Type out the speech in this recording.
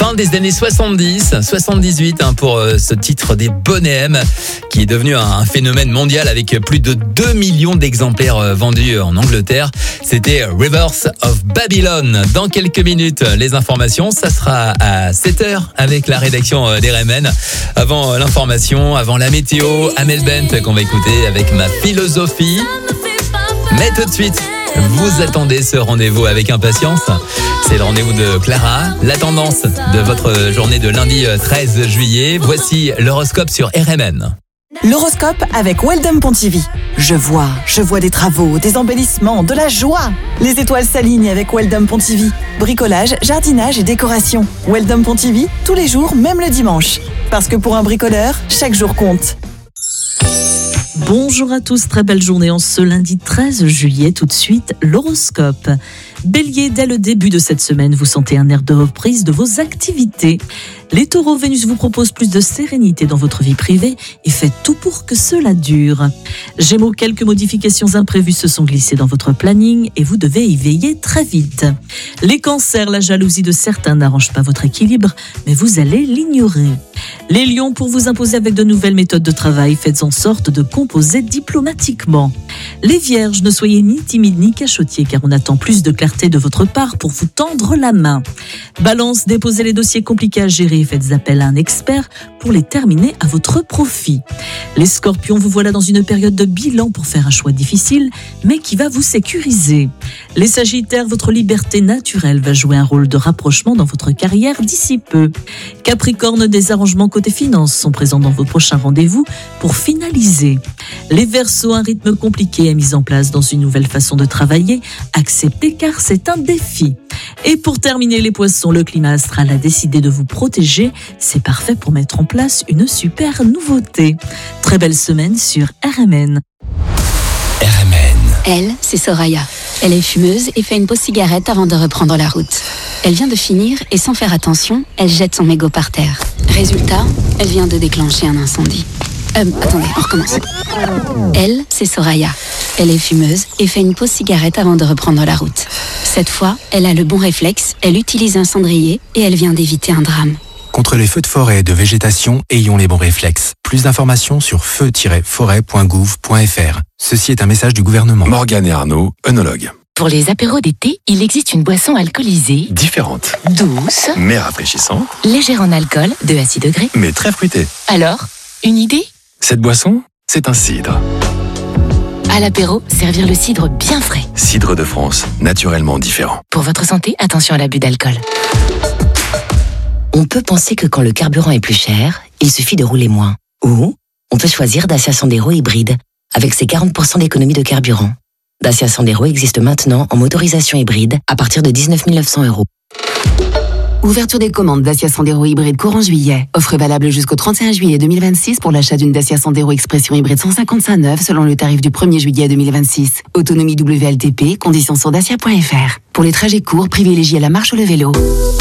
Fin des années 70, 78 pour ce titre des Boney M qui est devenu un phénomène mondial avec plus de 2 millions d'exemplaires vendus en Angleterre. C'était Rivers of Babylon. Dans quelques minutes, les informations, ça sera à 7h avec la rédaction d'RMN. Avant l'information, avant la météo, Amel Bent qu'on va écouter avec Ma philosophie. Mais tout de suite, vous attendez ce rendez-vous avec impatience. C'est le rendez-vous de Clara, la tendance de votre journée de lundi 13 juillet. Voici l'horoscope sur RMN. L'horoscope avec Weldon Pontivy. Je vois des travaux, des embellissements, de la joie. Les étoiles s'alignent avec Weldon Pontivy. Bricolage, jardinage et décoration. Weldon Pontivy, tous les jours, même le dimanche. Parce que pour un bricoleur, chaque jour compte. Bonjour à tous, très belle journée en ce lundi 13 juillet. Tout de suite, l'horoscope. Bélier, dès le début de cette semaine, vous sentez un air de reprise de vos activités. Les taureaux, Vénus vous propose plus de sérénité dans votre vie privée et faites tout pour que cela dure. Gémeaux, quelques modifications imprévues se sont glissées dans votre planning et vous devez y veiller très vite. Les cancers, la jalousie de certains n'arrange pas votre équilibre, mais vous allez l'ignorer. Les lions, pour vous imposer avec de nouvelles méthodes de travail, faites en sorte de composer diplomatiquement. Les vierges, ne soyez ni timides ni cachotiers car on attend plus de clarté de votre part pour vous tendre la main. Balance, déposez les dossiers compliqués à gérer et faites appel à un expert pour les terminer à votre profit. Les scorpions, vous voilà dans une période de bilan pour faire un choix difficile mais qui va vous sécuriser. Les sagittaires, votre liberté naturelle va jouer un rôle de rapprochement dans votre carrière d'ici peu. Capricorne, des arrangements côté finances sont présents dans vos prochains rendez-vous pour finaliser. Les Verseaux, un rythme compliqué est mis en place dans une nouvelle façon de travailler. Acceptez car c'est un défi. Et pour terminer, les Poissons, le climat astral a décidé de vous protéger. C'est parfait pour mettre en place une super nouveauté. Très belle semaine sur RMN. RMN. Elle, c'est Soraya. Elle est fumeuse et fait une pause cigarette avant de reprendre la route. Elle vient de finir et sans faire attention, elle jette son mégot par terre. Résultat, elle vient de déclencher un incendie. Attendez, on recommence. Elle, c'est Soraya. Elle est fumeuse et fait une pause cigarette avant de reprendre la route. Cette fois, elle a le bon réflexe, elle utilise un cendrier et elle vient d'éviter un drame. Contre les feux de forêt et de végétation, ayons les bons réflexes. Plus d'informations sur feu-forêt.gouv.fr. Ceci est un message du gouvernement. Morgane et Arnaud, œnologues. Pour les apéros d'été, il existe une boisson alcoolisée, Différente, douce, mais rafraîchissante, légère en alcool, de à 6 degrés. mais très fruitée. Alors, une idée ? Cette boisson, c'est un cidre. À l'apéro, servir le cidre bien frais. Cidre de France, naturellement différent. Pour votre santé, attention à l'abus d'alcool. On peut penser que quand le carburant est plus cher, il suffit de rouler moins. Ou on peut choisir Dacia Sandero hybride, avec ses 40% d'économie de carburant. Dacia Sandero existe maintenant en motorisation hybride à partir de 19 900 €. Ouverture des commandes Dacia Sandero hybride courant juillet. Offre valable jusqu'au 31 juillet 2026 pour l'achat d'une Dacia Sandero Expression hybride 155 neuve selon le tarif du 1er juillet 2026. Autonomie WLTP, conditions sur dacia.fr. Pour les trajets courts, privilégiez la marche ou le vélo.